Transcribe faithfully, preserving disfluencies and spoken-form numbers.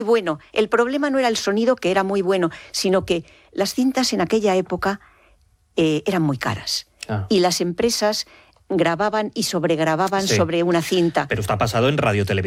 bueno. El problema no era el sonido, que era muy bueno, sino que las cintas en aquella época eh, eran muy caras. Ah. Y las empresas grababan y sobregrababan sí. sobre una cinta. Pero esto ha pasado en Radio Televisión.